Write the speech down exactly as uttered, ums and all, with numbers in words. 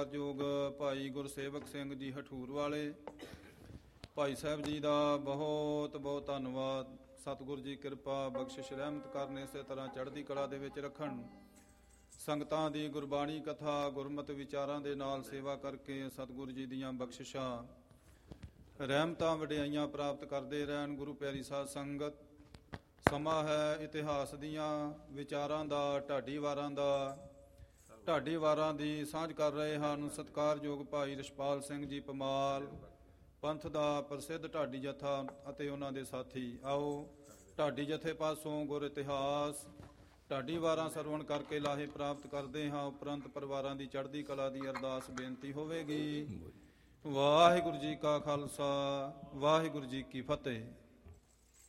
ਸਤਿਕਾਰਯੋਗ ਭਾਈ ਗੁਰਸੇਵਕ ਸਿੰਘ ਜੀ ਹਠੂਰ ਵਾਲੇ ਭਾਈ ਸਾਹਿਬ ਜੀ ਦਾ ਬਹੁਤ ਬਹੁਤ ਧੰਨਵਾਦ। ਸਤਿਗੁਰੂ ਜੀ ਕਿਰਪਾ ਬਖਸ਼ਿਸ਼ ਰਹਿਮਤ ਕਰਨ, ਇਸੇ ਤਰ੍ਹਾਂ ਚੜ੍ਹਦੀ ਕਲਾ ਦੇ ਵਿੱਚ ਰੱਖਣ। ਸੰਗਤਾਂ ਦੀ ਗੁਰਬਾਣੀ ਕਥਾ ਗੁਰਮਤਿ ਵਿਚਾਰਾਂ ਦੇ ਨਾਲ ਸੇਵਾ ਕਰਕੇ ਸਤਿਗੁਰੂ ਜੀ ਦੀਆਂ ਬਖਸ਼ਿਸ਼ਾਂ ਰਹਿਮਤਾਂ ਵਡਿਆਈਆਂ ਪ੍ਰਾਪਤ ਕਰਦੇ ਰਹਿਣ। ਗੁਰੂ ਪਿਆਰੀ ਸਾਧ ਸੰਗਤ, ਸਮਾਂ ਹੈ ਇਤਿਹਾਸ ਦੀਆਂ ਵਿਚਾਰਾਂ ਦਾ, ਢਾਡੀ ਵਾਰਾਂ ਦਾ। ਢਾਡੀ ਵਾਰਾਂ ਦੀ ਸਾਂਝ ਕਰ ਰਹੇ ਹਨ ਸਤਿਕਾਰਯੋਗ ਭਾਈ ਰਛਪਾਲ ਸਿੰਘ ਜੀ ਪਮਾਲ, ਪੰਥ ਦਾ ਪ੍ਰਸਿੱਧ ਢਾਡੀ ਜਥਾ ਅਤੇ ਉਹਨਾਂ ਦੇ ਸਾਥੀ। ਆਓ ਢਾਡੀ ਜਥੇ ਪਾਸੋਂ ਗੁਰ ਇਤਿਹਾਸ ਢਾਡੀ ਵਾਰਾਂ ਸਰਵਣ ਕਰਕੇ ਲਾਹੇ ਪ੍ਰਾਪਤ ਕਰਦੇ ਹਾਂ। ਉਪਰੰਤ ਪਰਿਵਾਰਾਂ ਦੀ ਚੜ੍ਹਦੀ ਕਲਾ ਦੀ ਅਰਦਾਸ ਬੇਨਤੀ ਹੋਵੇਗੀ। ਵਾਹਿਗੁਰੂ ਜੀ ਕਾ ਖਾਲਸਾ, ਵਾਹਿਗੁਰੂ ਜੀ ਕੀ ਫਤਿਹ।